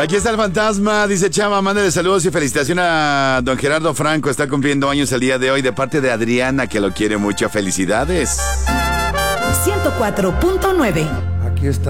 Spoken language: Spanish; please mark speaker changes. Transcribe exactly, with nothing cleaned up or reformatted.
Speaker 1: Aquí está el fantasma, dice Chama, mándale saludos y felicitación a don Gerardo Franco, está cumpliendo años el día de hoy de parte de Adriana, que lo quiere mucho. Felicidades.
Speaker 2: ciento cuatro punto nueve.
Speaker 3: Aquí está.